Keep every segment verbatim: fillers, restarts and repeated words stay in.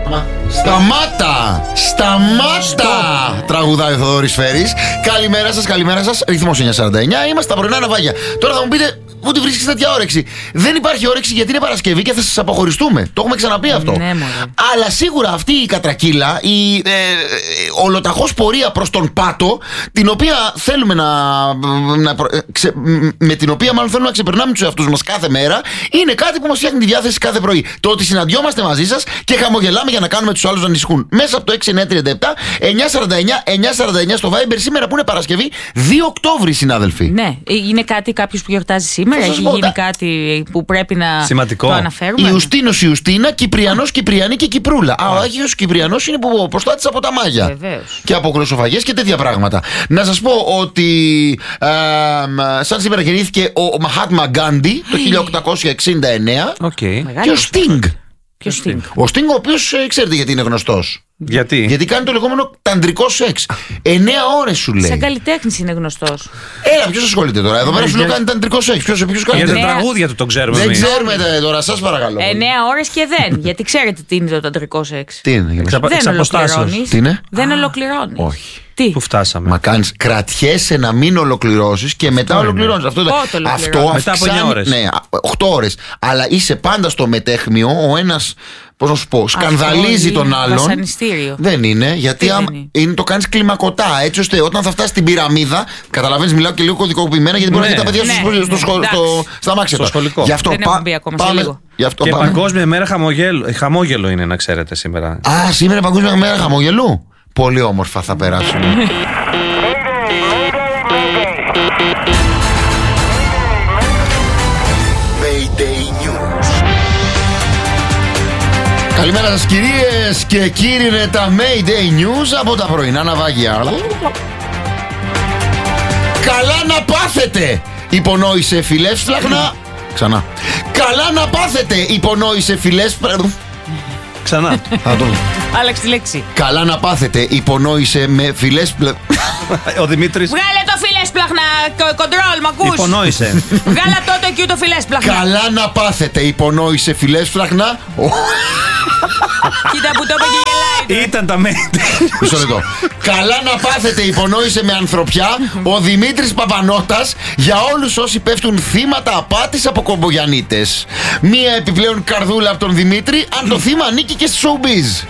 Μα, σταμάτα! Σταμάτα! Τραγουδάει ο Θοδωρής Φέρης. Καλημέρα σας, καλημέρα σας. Ρυθμός εννιά σαράντα εννιά. Είμαστε στα πρωινά ναυάγια. Τώρα θα μου πείτε, πού τη βρίσκεις τέτοια όρεξη? Δεν υπάρχει όρεξη γιατί είναι Παρασκευή και θα σας αποχωριστούμε. Το έχουμε ξαναπεί αυτό. Ναι, αλλά σίγουρα αυτή η κατρακύλα, η ε, ε, ολοταχώς πορεία προς τον πάτο, την οποία θέλουμε να, να ξε, με την οποία μάλλον θέλουμε να ξεπερνάμε τους εαυτούς μας κάθε μέρα, είναι κάτι που μας φτιάχνει τη διάθεση κάθε πρωί. Το ότι συναντιόμαστε μαζί σας και χαμογελάμε για να κάνουμε τους άλλους να ανησυχούν. Μέσα από το έξι εννιά τριάντα επτά εννιά σαράντα εννιά εννιά σαράντα εννιά στο Viber, σήμερα που είναι Παρασκευή, δύο Οκτώβρη, συνάδελφοι. Ναι, είναι κάτι κάποιος που γιορτάζει σήμερα, έχει γίνει ναι. κάτι που πρέπει να σημαντικό. Το αναφέρουμε. Ιουστίνος, Ιουστίνα, Κυπριανός, Κυπριανή και Κυπρούλα. Α, ο Άγιος Κυπριανός είναι που προστάτης από τα μάγια. Βεβαίως. Και από γλωσσοφαγές και τέτοια πράγματα. Να σας πω ότι ε, σαν σήμερα γεννήθηκε ο Μαχάτμα Γκάντι το χίλια οκτακόσια εξήντα εννέα. Okay. Και ο Στίνγκ. Ποιος Στίνγκ? Ο Στίνγκ, ο οποίος ε, ξέρετε γιατί είναι γνωστός. Γιατί? Γιατί κάνει το λεγόμενο ταντρικό σεξ. Εννέα ώρες σου λέει. Σαν καλλιτέχνης είναι γνωστός. Έλα, ποιος ασχολείται τώρα? Εδώ πέρα σου λέει κάνει ταντρικό σεξ. Ποιος, ποιος κάνει? Για τα τραγούδια του το ξέρουμε. Δεν εμείς. ξέρουμε τώρα, σας παρακαλώ. Εννέα ώρες και δεν. Γιατί ξέρετε τι είναι το ταντρικό σεξ. Τι είναι? Εξαπα... Δεν ολοκληρώνεις. Τι είναι? Δεν ολοκληρώνεις. Όχι. Τι? Που φτάσαμε. Μα κάνεις, κρατιέσαι να μην ολοκληρώσεις και μετά ολοκληρώνεις. Αυτό, Πότε αυτό μετά από εννιά ώρες. Ναι, οκτώ ώρες. Αλλά είσαι πάντα στο μετέχμιο, ο ένας, πώς να σου πω, σκανδαλίζει αυτό τον άλλον. Βασανιστήριο. Δεν είναι, γιατί Τι α, δεν είναι? είναι, το κάνεις κλιμακωτά. Έτσι ώστε όταν θα φτάσεις στην πυραμίδα, καταλαβαίνεις, μιλάω και λίγο κωδικοποιημένα, γιατί μπορεί Ναι. να έχει τα παιδιά Ναι, στο, ναι, στο, στο, εντάξει. στο, στα μάξια Στο του. σχολικό. Γι' αυτό Δεν πά, έχουμε μπει ακόμα, σε πάμε, λίγο. γι' αυτό Και πάμε. Παγκόσμια μέρα χαμογέλου. Ε, χαμόγελο είναι, να ξέρετε, σήμερα. Α, σήμερα είναι Παγκόσμια μέρα χαμογελού. Πολύ όμορφα θα περάσουμε. Καλημέρα σας κυρίες και κύριοι, είναι τα Mayday News από τα πρωινά ναυάγια. Καλά να πάθετε, υπονόησε φιλεύσπλαχνα. Ξανά. Καλά να πάθετε, υπονόησε φιλεύσπλαχνα. Ξανά. Θα το... Άλλαξε τη λέξη. Καλά να πάθετε, υπονόησε με φιλέσπλα... Ο Δημήτρης Βγάλε το φιλέσπλαχνα, κοντρόλ, μ' ακούς? Υπονόησε. Βγάλε τότε και το φιλέσπλαχνα. Καλά να πάθετε, υπονόησε φιλέσπλαχνα. Κοίτα που το είπε και γελάει. ήταν τα Mayday. Μισό λεπτό. Καλά να πάθετε, υπονόησε με ανθρωπιά ο Δημήτρης Παπανώτας για όλους όσοι πέφτουν θύματα απάτης από κομπογιανίτες. Μία επιπλέον καρδούλα από τον Δημήτρη, αν το θύμα ανήκει και στη showbiz.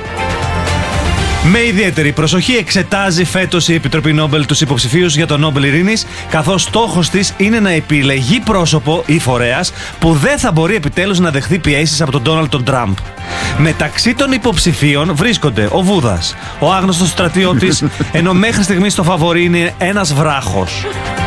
Με ιδιαίτερη προσοχή εξετάζει φέτος η Επιτροπή Νόμπελ τους υποψηφίους για το Νόμπελ Ειρήνης, καθώς στόχος της είναι να επιλεγεί πρόσωπο ή φορέας που δεν θα μπορεί επιτέλους να δεχθεί πιέσεις από τον Ντόναλντ τον Τραμπ. Μεταξύ των υποψηφίων βρίσκονται ο Βούδας, ο άγνωστος στρατιώτης, ενώ μέχρι στιγμής το φαβορί είναι ένας βράχος.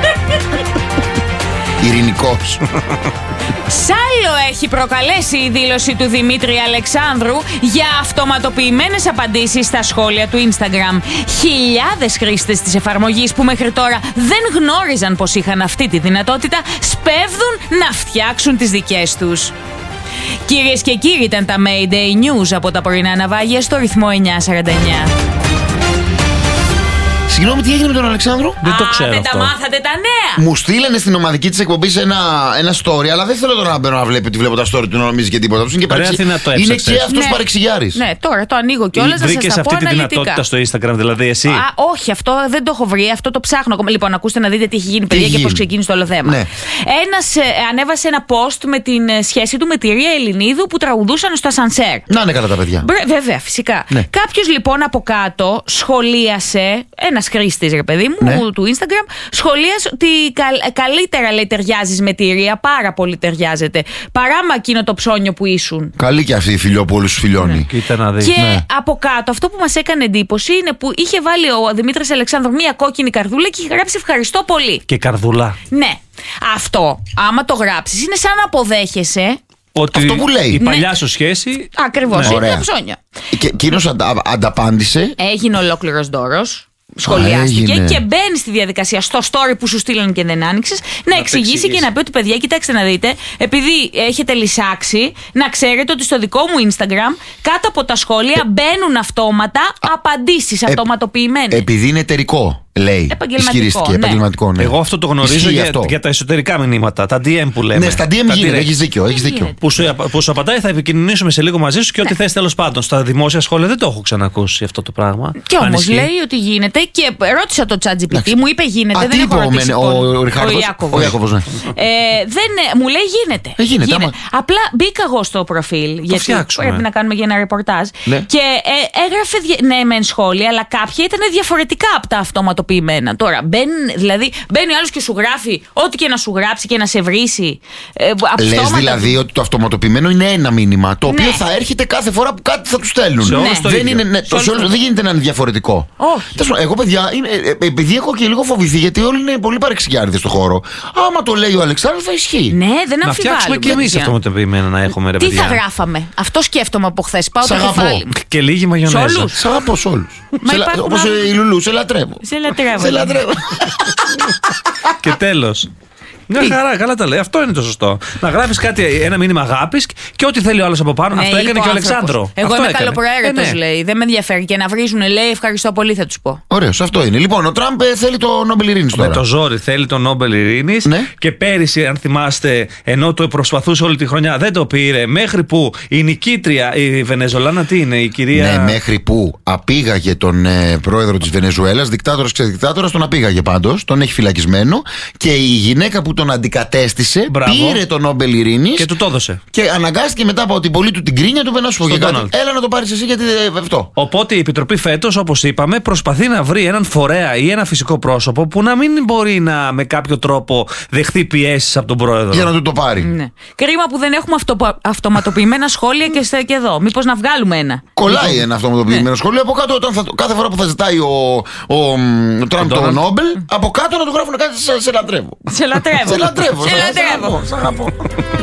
Ειρηνικός. Σάλιο έχει προκαλέσει η δήλωση του Δημήτρη Αλεξάνδρου για αυτοματοποιημένες απαντήσεις στα σχόλια του Instagram. Χιλιάδες χρήστες της εφαρμογής που μέχρι τώρα δεν γνώριζαν πως είχαν αυτή τη δυνατότητα σπέβδουν να φτιάξουν τις δικές τους. Κυρίες και κύριοι, ήταν τα Mayday News από τα πρωινά ναυάγια στο ρυθμό εννιά σαράντα εννιά. Συγγνώμη, τι έγινε με τον Αλεξάνδρου? Δεν το ξέρω δεν αυτό. τα μάθατε τα νέα. Μου στείλανε στην ομαδική της εκπομπής ένα, ένα story, αλλά δεν θέλω τώρα να μπαίνω να βλέπει ότι βλέπω τα story του να νομίζει και τίποτα. Είναι και, Ρε, Αθήνα, το είναι έψαξες. και αυτός Ναι. παρεξηγιάρης. Ναι, τώρα το ανοίγω κιόλας να σας Βρήκες τα πω αυτή τη αναλυτικά. δυνατότητα στο Instagram, δηλαδή εσύ? Α, όχι, αυτό δεν το έχω βρει, αυτό το ψάχνω ακόμα. Λοιπόν, ακούστε να δείτε τι έχει γίνει, παιδιά, έχει και πώς γίνει? ξεκίνησε το όλο θέμα. Ναι. Ένας ε, ανέβασε ένα post με την ε, σχέση του με τη Ρία Ελληνίδου που τραγουδούσαν στο ασανσέρ. Να είναι καλά τα παιδιά. Μπρε, βέβαια, φυσικά. Ναι. Κάποιος λοιπόν από κάτω σχολίασε, ένας χρήστης ρε παιδί μου, Ναι. του Instagram, σχολίασε ότι καλ, καλύτερα λέει ταιριάζεις με τη Ρία, πάρα πολύ ταιριάζετε, παρά με εκείνο το ψώνιο που ήσουν. Καλή και αυτή η φιλιό που όλους τους φιλιώνει. Κοίτα να δεις. Και Ναι. από κάτω αυτό που μας έκανε εντύπωση είναι που είχε βάλει ο Δημήτρης Αλεξάνδρου μία κόκκινη καρδούλα και είχε γράψει ευχαριστώ πολύ. Και καρδουλά. Ναι. Αυτό, άμα το γράψεις, είναι σαν να αποδέχεσαι. Ότι Αυτό που λέει. η παλιά Ναι. σου σχέση. Ακριβώς, Ναι. είναι Ωραία. ένα ψώνιο. Και εκείνος αντα, ανταπάντησε. Έγινε ολόκληρος δώρος. Σχολιάστηκε έγινε. και μπαίνει στη διαδικασία στο story που σου στείλαν και δεν άνοιξες να, εξηγήσει, εξηγήσει. και να πει ότι παιδιά, κοιτάξτε να δείτε, επειδή έχετε λυσάξει, να ξέρετε ότι στο δικό μου Instagram κάτω από τα σχόλια μπαίνουν αυτόματα απαντήσεις αυτοματοποιημένες. Επειδή είναι εταιρικό. Λέει. Επαγγελματικό. Ισχυρίστηκε. Ναι. Επαγγελματικό, ναι. Εγώ αυτό το γνωρίζω για, αυτό. για τα εσωτερικά μηνύματα. Τα ντι εμ που λέμε. Ναι, στα ντι εμ γίνεται. Έχεις δίκιο. Έχεις δίκιο. Που σου, που σου απαντάει, θα επικοινωνήσουμε σε λίγο μαζί σου και ό,τι θες τέλος πάντων. Στα δημόσια σχόλια δεν το έχω ξανακούσει αυτό το πράγμα. Και όμως λέει ότι γίνεται και ρώτησα το ChatGPT, μου είπε γίνεται. Α, δεν έχω ρωτήσει ο, ο, ο, ο Ιάκωβος. Ναι. Ε, δεν, μου λέει γίνεται. Ε, γίνεται, γίνεται. Απλά μπήκα εγώ στο προφίλ, γιατί φτιάξουμε. πρέπει να κάνουμε για ένα ρεπορτάζ. Ναι. Και ε, έγραφε ναι μεν σχόλια, αλλά κάποια ήταν διαφορετικά από τα αυτοματοποιημένα. Τώρα μπαίνει, δηλαδή, μπαίνει ο άλλος και σου γράφει ό,τι και να σου γράψει και να σε βρίσει. Ε, Λες δηλαδή ότι το αυτοματοποιημένο είναι ένα μήνυμα, το οποίο ναι. θα έρχεται κάθε φορά που κάτι θα του στέλνουν. Σε όλους Ναι. το δεν, ίδιο. είναι, ναι, το, σε όλους, δεν γίνεται να είναι διαφορετικό. Όχι. Εγώ, παιδιά, είναι, ε, επειδή έχω και λίγο φοβηθεί, γιατί όλοι είναι πολύ παρεξηγιάριδες στο χώρο. Άμα το λέει ο Αλεξάνδρος, θα ισχύει. Ναι, δεν να φτιάξουμε αμφιβάλλουμε. και εμείς αυτοματοποιημένα να έχουμε, ρε Τι παιδιά. θα γράφαμε. Αυτό σκέφτομαι από χθε. Πάω Σ' το αγαπώ. κεφάλι μου. Και λίγη μαγιονέζα. Σε όλους. Σ' αγαπώ σε όλους. Μα Σε λα- υπάρχουν Όπως άλλοι. η Λουλού, σε λατρεύω. Σε λατρεύω. Σε λατρεύω. Και τέλος. Μια χαρά, καλά τα λέει. Αυτό είναι το σωστό. Να γράφει κάτι, ένα μήνυμα αγάπη και ό,τι θέλει ο άλλο από πάνω. Ναι, Αυτό έκανε είπε και ο άνθρωπος. Αλεξάνδρο. Εγώ Αυτό είμαι έκανε. καλοπροαίρετος, Ε, ναι. λέει. Δεν με ενδιαφέρει. Και να βρίζουν, λέει, ευχαριστώ πολύ, θα του πω. Ωραίος, αυτό είναι. Λοιπόν, ο Τραμπ ε, θέλει το Νόμπελ Ειρήνης Με τώρα. το ζόρι θέλει τον Νόμπελ Ειρήνης. Ναι. Και πέρυσι, αν θυμάστε, ενώ το προσπαθούσε όλη τη χρονιά, δεν το πήρε. Μέχρι που η νικήτρια, η Βενεζολάνα, τι είναι, η κυρία. Ναι, μέχρι που απήγαγε τον ε, πρόεδρο της Βενεζουέλας, δικτάτορας ξεδικτάτορας, τον απήγαγε πάντως, τον έχει φυλακισμένο και η γυναίκα που τον αντικατέστησε Μπράβο. πήρε τον Νόμπελ Ειρήνης Και του το έδωσε. και αναγκάστηκε μετά από την πολύ του την κρίνια του να σου πω Στον και κάτι. Ντόναλντ. Έλα να το πάρεις εσύ γιατί ε, αυτό. Οπότε η Επιτροπή φέτος, όπως είπαμε, προσπαθεί να βρει έναν φορέα ή ένα φυσικό πρόσωπο που να μην μπορεί να με κάποιο τρόπο δεχθεί πιέσεις από τον πρόεδρο. Για να του το πάρει. Ναι. Κρίμα που δεν έχουμε αυτο, αυτοματοποιημένα σχόλια και, σε, και εδώ. Μήπως να βγάλουμε ένα. Κολλάει ένα αυτοματοποιημένο σχολείο από κάτω όταν θα, κάθε φορά που θα ζητάει ο, ο, ο Τραμπ το Ντόναλντ. Νόμπελ, από κάτω να του γράφουν κάτι σε, σε λατρεύω. Σε λατρεύω. Σε λατρεύω. Σε σε λατρεύω. αγαπώ, σ' αγαπώ.